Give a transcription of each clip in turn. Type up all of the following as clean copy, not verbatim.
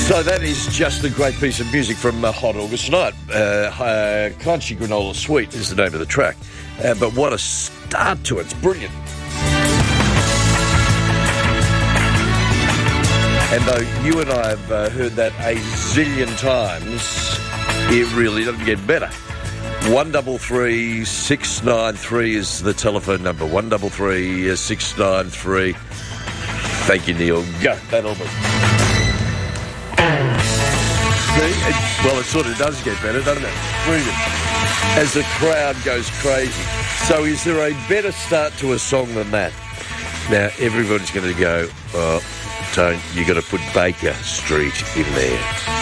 So that is just a great piece of music from Hot August Night. Crunchy Granola Sweet is the name of the track. But what a start to it. It's brilliant. And though you and I have heard that a zillion times, it really doesn't get better. 133 693 is the telephone number. 133 693. Thank you, Neil. Go. That'll be. Well, it sort of does get better, doesn't it? Brilliant. As the crowd goes crazy. So is there a better start to a song than that? Now, everybody's going to go, oh, Tone, you got to put Baker Street in there.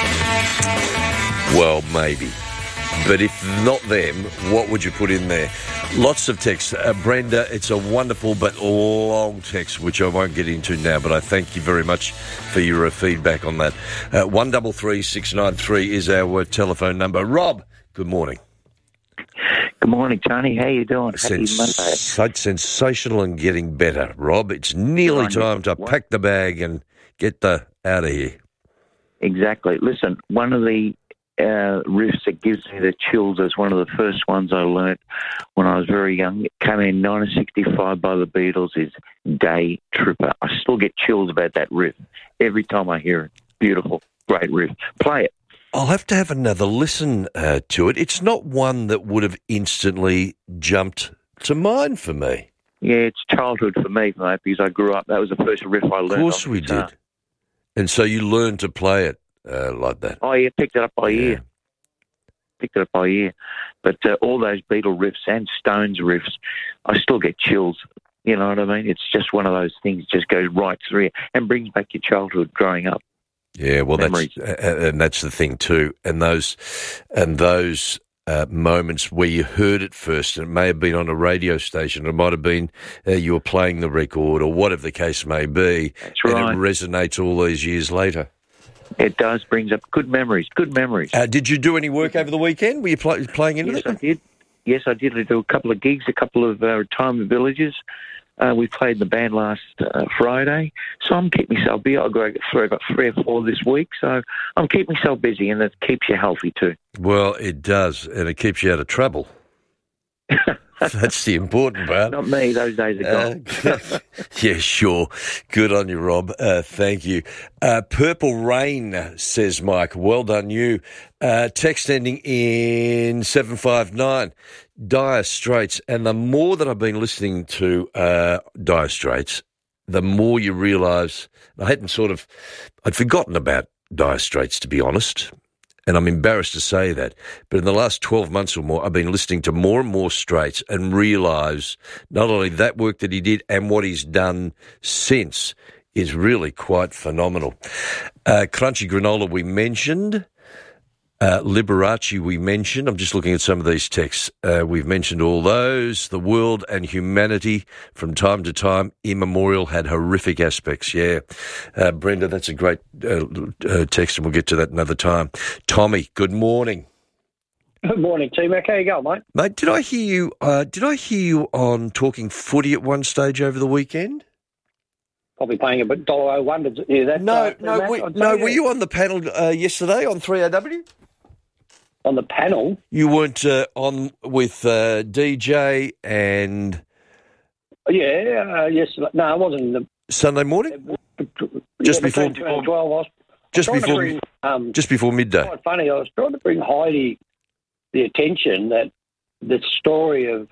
Well, maybe. But if not them, what would you put in there? Lots of texts. Brenda, it's a wonderful but long text, which I won't get into now, but I thank you very much for your feedback on that. 133 693 is our telephone number. Rob, good morning. Good morning, Tony. How you doing? Happy Monday. Sensational and getting better, Rob. It's nearly time to pack the bag and get out of here. Exactly. Listen, one of the riffs that gives me the chills is one of the first ones I learnt when I was very young. It came in 1965 by the Beatles, is Day Tripper. I still get chills about that riff every time I hear it. Beautiful, great riff. Play it. I'll have to have another listen to it. It's not one that would have instantly jumped to mind for me. Yeah, it's childhood for me, mate, because I grew up. That was the first riff I learned. Of course we did. And so you learned to play it like that. Oh, yeah, picked it up by ear. Picked it up by ear. But all those Beatle riffs and Stones riffs, I still get chills. You know what I mean? It's just one of those things just goes right through you and brings back your childhood growing up. Yeah, well, memories. that's the thing too. And those moments where you heard it first, and it may have been on a radio station, it might have been you were playing the record, or whatever the case may be. That's right. And it resonates all these years later. It does, brings up good memories. Good memories. Did you do any work over the weekend? Were you playing into it? Yes, I did. Yes, I did. I did a couple of gigs, a couple of retirement villages. We played in the band last Friday, so I'm keeping myself busy. I've got 3 or 4 this week, so I'm keeping myself busy, and it keeps you healthy too. Well, it does, and it keeps you out of trouble. That's the important part. Not me, those days are gone. Yeah, sure. Good on you, Rob. Thank you. Purple Rain, says Mike. Well done, you. Text ending in 759. Dire Straits. And the more that I've been listening to Dire Straits, the more you realise, I'd forgotten about Dire Straits, to be honest. And I'm embarrassed to say that. But in the last 12 months or more, I've been listening to more and more Straits and realise not only that work that he did and what he's done since is really quite phenomenal. Crunchy Granola we mentioned. Liberace we mentioned. I'm just looking at some of these texts. We've mentioned all those. The world and humanity from time to time immemorial had horrific aspects. Yeah. Brenda, that's a great text, and we'll get to that another time. Tommy, good morning. Good morning, T-Mac. How you going, mate? Mate, did I hear you on Talking Footy at one stage over the weekend? Probably paying a bit $1.01. Did you hear that? No. Were you on the panel yesterday on 3AW? On the panel? You weren't on with DJ and... Yes. No, I wasn't in the... Sunday morning? Just before midday. Quite funny. I was trying to bring Heidi the attention that the story of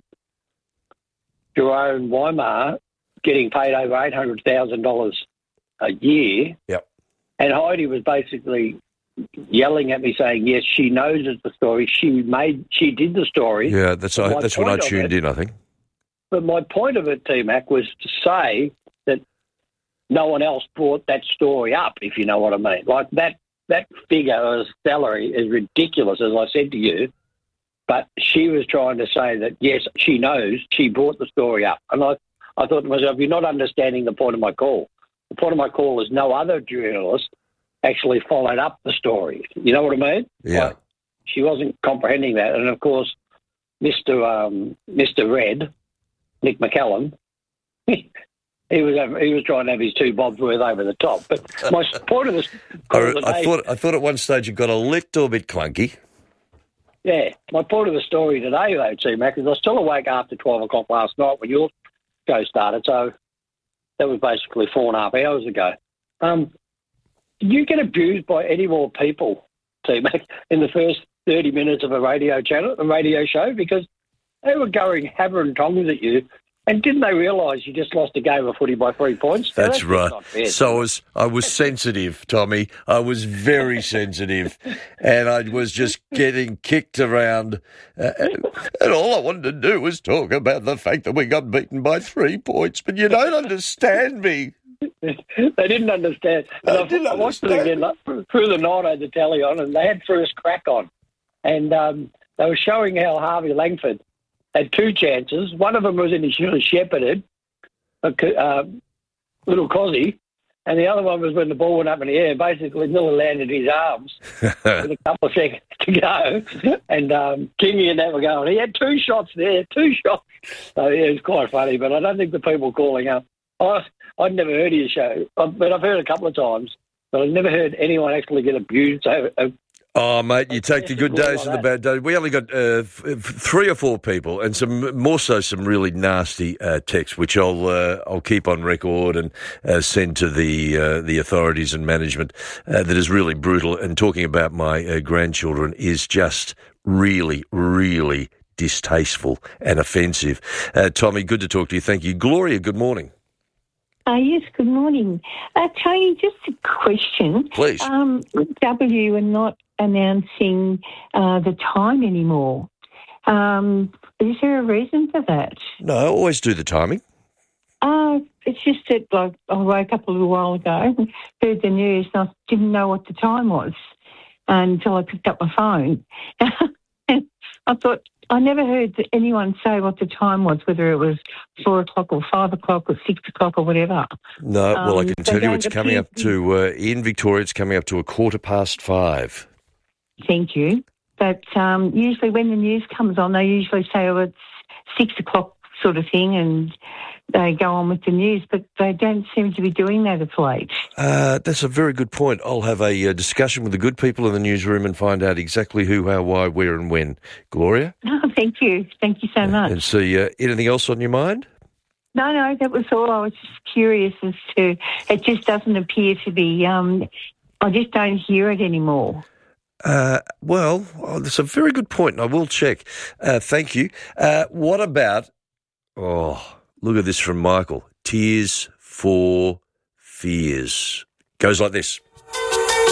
Jerome Weimar getting paid over $800,000 a year. Yep. And Heidi was basically yelling at me saying, yes, she knows it's the story. She did the story. Yeah, that's when I tuned in, I think. But my point of it, T-Mac, was to say that no one else brought that story up, if you know what I mean. Like that figure of salary is ridiculous, as I said to you. But she was trying to say that, yes, she knows, she brought the story up. And I thought to myself, you're not understanding the point of my call. The point of my call is no other journalist actually followed up the story. You know what I mean? Yeah. Like, she wasn't comprehending that. And, of course, Mr. Red, Nick McCallum, he was trying to have his 2 bobs worth over the top. But my point of this call today, I thought at one stage it got a little bit clunky. Yeah, my point of the story today, though, T-Mac, is I was still awake after 12 o'clock last night when your show started, so that was basically 4.5 hours ago. Did you get abused by any more people, T-Mac, in the first 30 minutes of a radio show? Because they were going hammer and tongs at you, and didn't they realise you just lost a game of footy by 3 points? That's right. Not fair, so I was sensitive, Tommy. I was very sensitive, and I was just getting kicked around. And all I wanted to do was talk about the fact that we got beaten by 3 points. But you don't understand me. They didn't understand. I watched it again through the night. I had the telly on, and they had First Crack on, and they were showing how Harvey Langford had 2 chances. One of them was in his shepherded, little Cozzy, and the other one was when the ball went up in the air. Basically, Miller landed in his arms with a couple of seconds to go, and Kingy and that were going. He had 2 shots there, 2 shots. So yeah, it was quite funny, but I don't think the people calling up. I'd never heard of your show, but I've heard a couple of times, but I've never heard anyone actually get abused over. Oh, mate, you take the good days and the bad days. We only got 3 or 4 people, and some really nasty texts, which I'll keep on record and send to the authorities and management. That is really brutal. And talking about my grandchildren is just really, really distasteful and offensive. Tommy, good to talk to you. Thank you. Gloria, good morning. Yes, good morning. Tony, just a question. Please. W are not announcing the time anymore. Is there a reason for that? No, I always do the timing. It's just that I woke up a little while ago, heard the news, and I didn't know what the time was until I picked up my phone. And I thought, I never heard anyone say what the time was, whether it was 4 o'clock or 5 o'clock or 6 o'clock or whatever. No, well, I can tell you it's coming up to, in Victoria, it's coming up to 5:15. Thank you. But usually when the news comes on, they usually say, it's 6 o'clock sort of thing, and they go on with the news, but they don't seem to be doing that of late. That's a very good point. I'll have a discussion with the good people in the newsroom and find out exactly who, how, why, where and when. Gloria? Oh, thank you. Thank you so much. And see, anything else on your mind? No, that was all. I was just curious as to, it just doesn't appear to be, I just don't hear it anymore. Well, that's a very good point, and I will check. Thank you. What about, look at this from Michael. Tears for Fears. Goes like this.